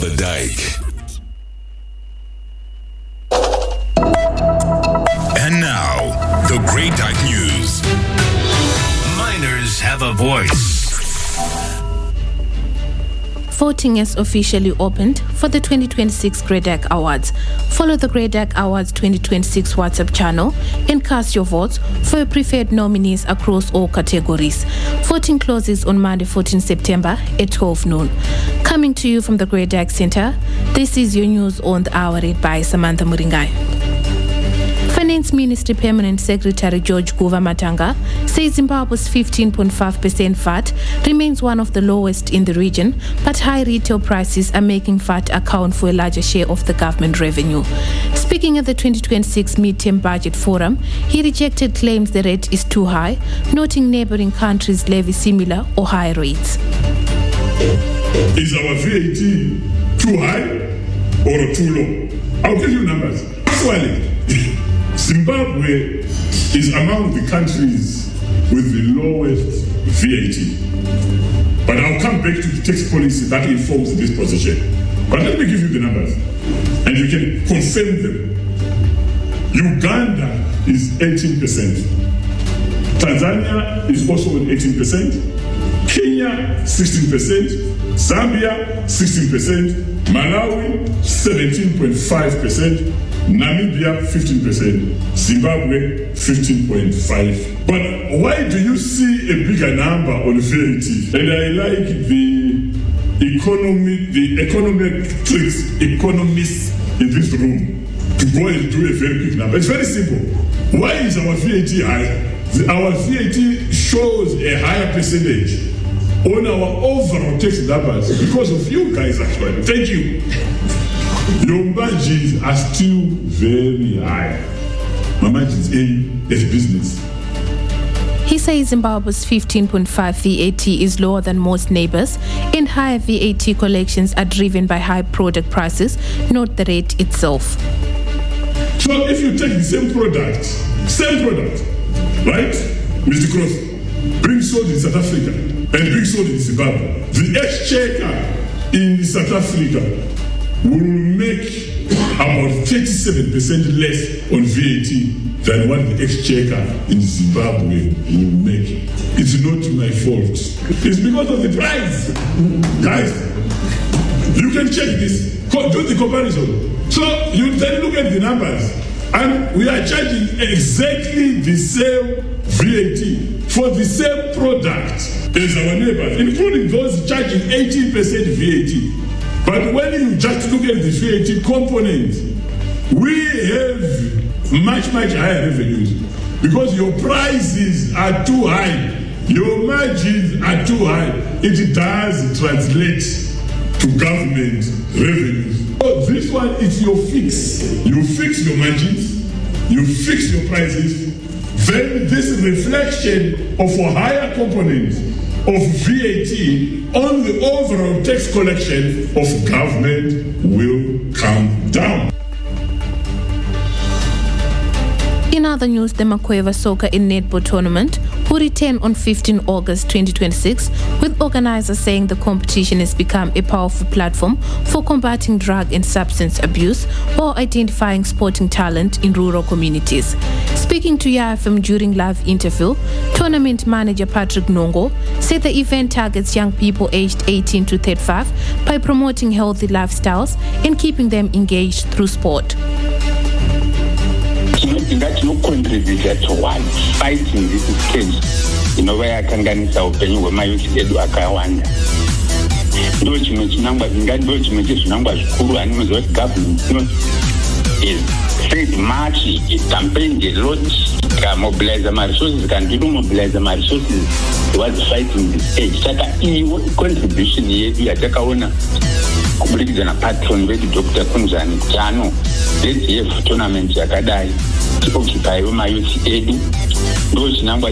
the Dike. And now, the Great Dike News. Miners have a voice. Voting has officially opened for the 2026 Great Dike Awards. Follow the Great Dike Awards 2026 WhatsApp channel and cast your votes for your preferred nominees across all categories. Voting closes on Monday, 14 September at 12 noon. Coming to you from the Great Dike Center, this is your news on the hour read by Samantha Muringai. Finance Ministry Permanent Secretary George Guva Matanga says Zimbabwe's 15.5% VAT remains one of the lowest in the region, but high retail prices are making VAT account for a larger share of the government revenue. Speaking at the 2026 Mid-Term Budget Forum, he rejected claims the rate is too high, noting neighboring countries levy similar or higher rates. Is our VAT too high or too low? I'll give you numbers. Actually, Zimbabwe is among the countries with the lowest VAT. But I'll come back to the tax policy that informs this position. But let me give you the numbers, and you can confirm them. Uganda is 18%. Tanzania is also at 18%. Kenya, 16%. Zambia, 16%. Malawi, 17.5%. Namibia, 15%. Zimbabwe, 15.5%. But why do you see a bigger number on VAT? And I like the economists in this room to go and do a very quick number. It's very simple. Why is our VAT high? Our VAT shows a higher percentage on our overall tax numbers because of you guys, actually. Thank you. Your margins are still very high. My margins as business. He says Zimbabwe's 15.5 VAT is lower than most neighbors, and higher VAT collections are driven by high product prices, not the rate itself. So if you take the same product, right, Mr. Cross, being sold in South Africa and being sold in Zimbabwe, the exchequer in South Africa will make about 37% less on VAT than what the exchequer in Zimbabwe will make. It's not my fault. It's because of the price. Guys, you can check this. Do the comparison. So you then look at the numbers, and we are charging exactly the same VAT for the same product as our neighbors, including those charging 18% VAT. But when you just look at the VAT component, we have much higher revenues because your prices are too high, your margins are too high. It does translate to government revenues. So this one is your fix. You fix your margins, you fix your prices, then this reflection of a higher component of VAT on the overall tax collection of government will come down. In other news, the Makweva Soccer and Netball Tournament will return on 15 August 2026, with organizers saying the competition has become a powerful platform for combating drug and substance abuse while identifying sporting talent in rural communities. Speaking to YFM during live interview, tournament manager Patrick Nongo said the event targets young people aged 18 to 35 by promoting healthy lifestyles and keeping them engaged through sport. Tinocontribute towards fighting this stage inovayakanganisa upenyu hwemayuthi edu akawanda. Ndo chimwe chinangwa zvinangwa zvikuru haninoziva kuti government is said much campaign a lot mobilize my resources mobilize my resources towards fighting this stage. Saka iyo contribution yedu yatakaona kubudikidza napatron vedu Dr. Kunzani Tano ZF tournament yakadai tioccupayiwe mayuthi edu ndo chinangwa